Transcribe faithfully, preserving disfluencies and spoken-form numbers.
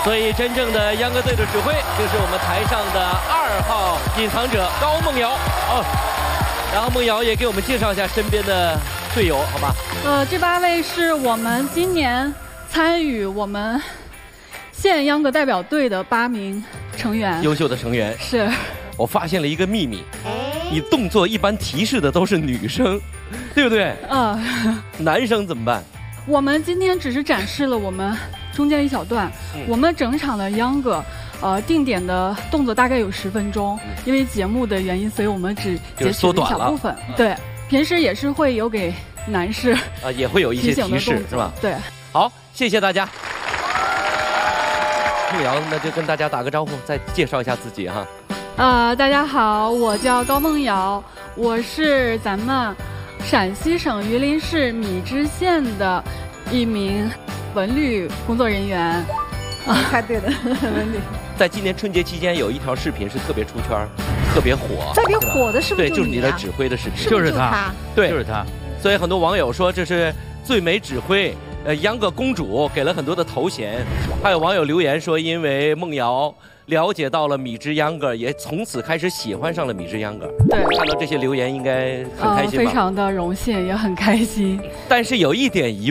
所以真正的秧歌队的指挥就是我们台上的二号隐藏者高梦瑶啊。然后梦瑶也给我们介绍一下身边的队友，好吧？ 呃，这八位是我们今年参与我们县秧歌代表队的八名成员， 优秀的成员。 是。 我发现了一个秘密，你动作一般提示的都是女生，对不对？ 呃， 男生怎么办？ 我们今天只是展示了我们中间一小段，嗯、我们整场的秧歌，呃，定点的动作大概有十分钟，嗯、因为节目的原因，所以我们只截取了一小部分。嗯、对，平时也是会有给男士啊，也会有一些提示，是吧？ 对。 好，谢谢大家。梦瑶，那就跟大家打个招呼，再介绍一下自己哈。 呃，大家好，我叫高梦瑶，我是咱们陕西省榆林市米脂县的一名文旅工作人员。 啊，猜对了，文旅。 在今年春节期间，有一条视频是特别出圈，特别火。 特别火的是不是？ 对，就是你的指挥的视频， 就是他， 对， 就是他。 所以很多网友说这是最美指挥，呃，秧歌公主，给了很多的头衔。还有网友留言说，因为梦瑶了解到了米脂秧歌，也从此开始喜欢上了米脂秧歌。 对， 看到这些留言应该很开心吧？ 呃，非常的荣幸，也很开心。 但是有一点疑